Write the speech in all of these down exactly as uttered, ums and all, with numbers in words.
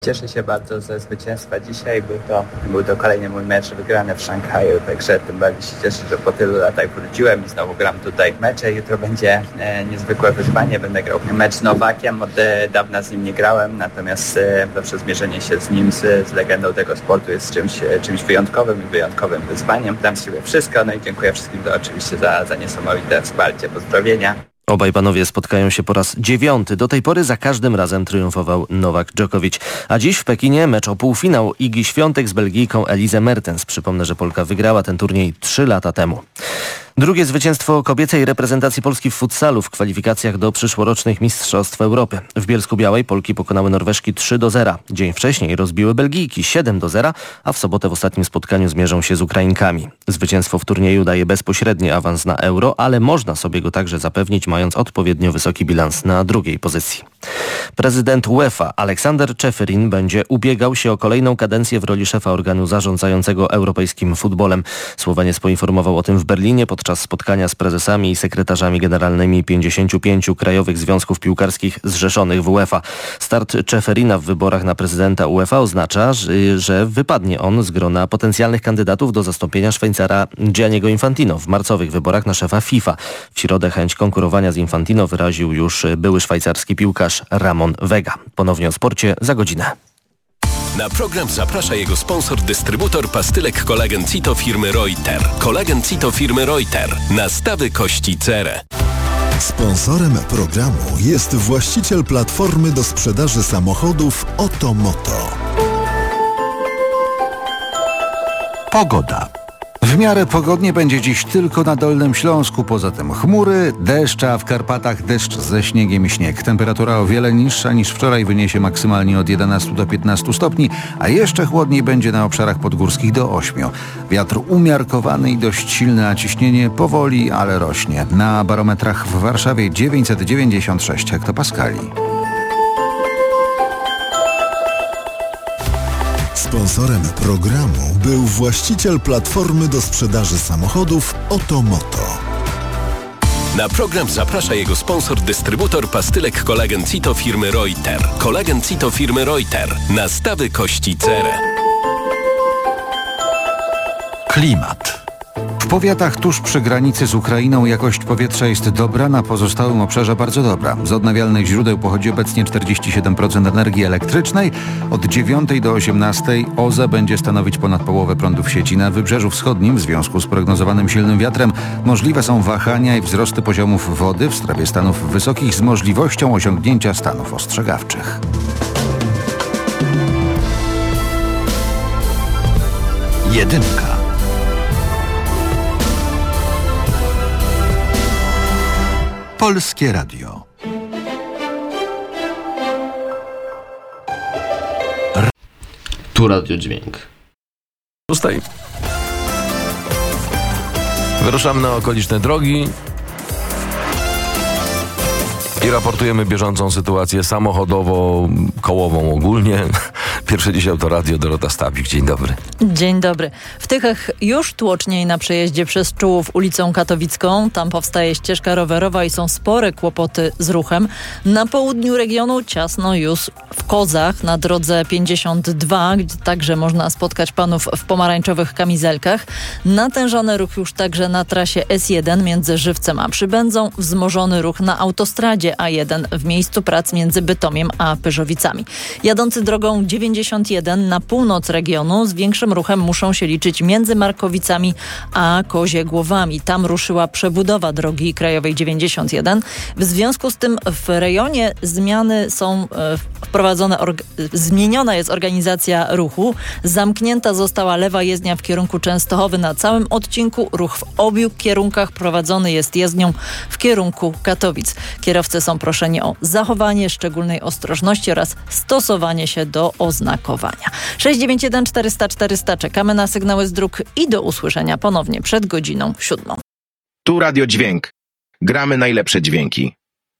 Cieszę się bardzo ze zwycięstwa dzisiaj. Był to, był to kolejny mój mecz wygrany w Szanghaju, także tym bardziej się cieszę, że po tylu latach wróciłem i znowu gram tutaj mecze. Jutro będzie e, niezwykłe wyzwanie. Będę grał mecz z Nowakiem, od e, dawna z nim nie grałem, natomiast e, zawsze zmierzenie się z nim, z, z legendą tego sportu jest czymś, e, czymś wyjątkowym i wyjątkowym wyzwaniem. Dam z siebie wszystko, no i dziękuję wszystkim to oczywiście za, za niesamowite wsparcie. Pozdrowienia. Obaj panowie spotkają się po raz dziewiąty. Do tej pory za każdym razem triumfował Nowak Djokovic. A dziś w Pekinie mecz o półfinał Igi Świątek z Belgijką Elise Mertens. Przypomnę, że Polka wygrała ten turniej trzy lata temu. Drugie zwycięstwo kobiecej reprezentacji Polski w futsalu w kwalifikacjach do przyszłorocznych Mistrzostw Europy. W Bielsku-Białej Polki pokonały Norweżki trzy do zera. Dzień wcześniej rozbiły Belgijki siedem do zera, a w sobotę w ostatnim spotkaniu zmierzą się z Ukrainkami. Zwycięstwo w turnieju daje bezpośredni awans na Euro, ale można sobie go także zapewnić, mając odpowiednio wysoki bilans na drugiej pozycji. Prezydent UEFA Aleksander Czeferin będzie ubiegał się o kolejną kadencję w roli szefa organu zarządzającego europejskim futbolem. Słoweniec poinformował o tym w Berlinie podczas spotkania z prezesami i sekretarzami generalnymi pięćdziesięciu pięciu krajowych związków piłkarskich zrzeszonych w UEFA. Start Czeferina w wyborach na prezydenta UEFA oznacza, że wypadnie on z grona potencjalnych kandydatów do zastąpienia Szwajcara Gianniego Infantino w marcowych wyborach na szefa FIFA. W środę chęć konkurowania z Infantino wyraził już były szwajcarski piłkarz Ramon Vega. Ponownie o sporcie za godzinę. Na program zaprasza jego sponsor, dystrybutor pastylek Kolagen Cito firmy Reuter. Kolagen Cito firmy Reuter. Nastawy kości cerę. Sponsorem programu jest właściciel platformy do sprzedaży samochodów Otomoto. Pogoda. W miarę pogodnie będzie dziś tylko na Dolnym Śląsku, poza tym chmury, deszcz, a w Karpatach deszcz ze śniegiem i śnieg. Temperatura o wiele niższa niż wczoraj, wyniesie maksymalnie od jedenastu do piętnastu stopni, a jeszcze chłodniej będzie na obszarach podgórskich do ośmiu. Wiatr umiarkowany i dość silny, a ciśnienie powoli, ale rośnie. Na barometrach w Warszawie dziewięćset dziewięćdziesiąt sześć hektopaskali. Sponsorem programu był właściciel platformy do sprzedaży samochodów Otomoto. Na program zaprasza jego sponsor, dystrybutor pastylek Kolagen Cito firmy Reuter. Kolagen Cito firmy Reuter. Nastawy kości cerę. Klimat. W powiatach tuż przy granicy z Ukrainą jakość powietrza jest dobra, na pozostałym obszarze bardzo dobra. Z odnawialnych źródeł pochodzi obecnie czterdzieści siedem procent energii elektrycznej. Od dziewiątej do osiemnastej O Z E będzie stanowić ponad połowę prądu w sieci. Na Wybrzeżu Wschodnim w związku z prognozowanym silnym wiatrem możliwe są wahania i wzrosty poziomów wody w strefie stanów wysokich z możliwością osiągnięcia stanów ostrzegawczych. Jedynka. Polskie Radio. Tu Radio Dźwięk. Zostaj. Wyruszamy na okoliczne drogi i raportujemy bieżącą sytuację samochodowo-kołową ogólnie. Pierwsze dzisiaj Autoradio, Dorota Stabik. Dzień dobry. Dzień dobry. W Tychach już tłoczniej na przejeździe przez Czółów ulicą Katowicką. Tam powstaje ścieżka rowerowa i są spore kłopoty z ruchem. Na południu regionu ciasno już w Kozach na drodze pięćdziesiąt dwa, gdzie także można spotkać panów w pomarańczowych kamizelkach. Natężony ruch już także na trasie S jeden między Żywcem a Przybędzą. Wzmożony ruch na autostradzie A jeden w miejscu prac między Bytomiem a Pyrzowicami. Jadący drogą dziewięćdziesiąt jeden na północ regionu z większym ruchem muszą się liczyć między Markowicami a Koziegłowami. Tam ruszyła przebudowa drogi krajowej dziewięćdziesiąt jeden. W związku z tym w rejonie zmiany są e, wprowadzone, orga, zmieniona jest organizacja ruchu. Zamknięta została lewa jezdnia w kierunku Częstochowy na całym odcinku. Ruch w obu kierunkach prowadzony jest jezdnią w kierunku Katowic. Kierowcy są proszeni o zachowanie szczególnej ostrożności oraz stosowanie się do oznakowania. sześć dziewięć jeden czterysta czterysta. Czekamy na sygnały z dróg i do usłyszenia ponownie przed godziną siódmą. Tu Radio Dźwięk. Gramy najlepsze dźwięki.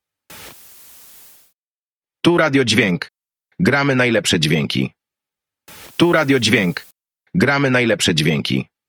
Tu Radio Dźwięk. Gramy najlepsze dźwięki. Tu Radio Dźwięk. Gramy najlepsze dźwięki.